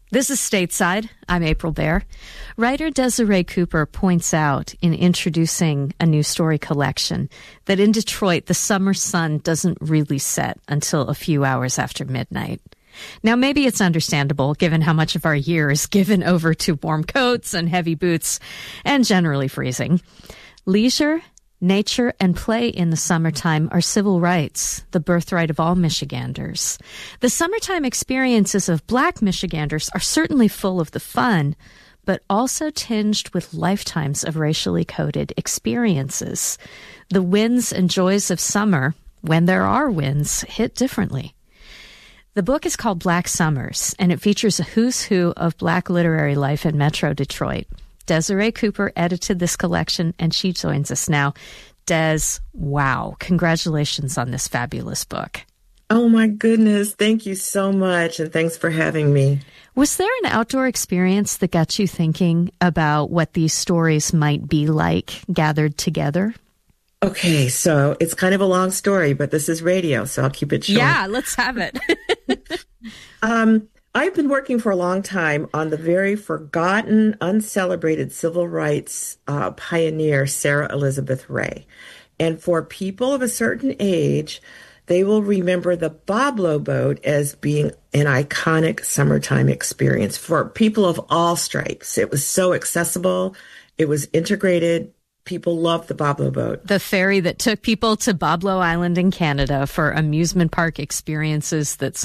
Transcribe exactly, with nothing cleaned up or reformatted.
This is Stateside. I'm April Baer. Writer Desiree Cooper points out in introducing a new story collection that in Detroit, the summer sun doesn't really set until a few hours after midnight. Now, maybe it's understandable given how much of our year is given over to warm coats and heavy boots and generally freezing. Leisure, nature, and play in the summertime are civil rights, the birthright of all Michiganders. The summertime experiences of Black Michiganders are certainly full of the fun, but also tinged with lifetimes of racially coded experiences. The winds and joys of summer, when there are winds, hit differently. The book is called Black Summers, and it features a who's who of Black literary life in Metro Detroit. Desiree Cooper edited this collection, and she joins us now. Des, wow, congratulations on this fabulous book. Oh, my goodness. Thank you so much, and thanks for having me. Was there an outdoor experience that got you thinking about what these stories might be like gathered together? Okay, so it's kind of a long story, but this is radio, so I'll keep it short. Yeah, let's have it. um, I've been working for a long time on the very forgotten, uncelebrated civil rights uh, pioneer, Sarah Elizabeth Ray. And for people of a certain age, they will remember the Boblo boat as being an iconic summertime experience for people of all stripes. It was so accessible. It was integrated. People loved the Boblo boat. The ferry that took people to Boblo Island in Canada for amusement park experiences that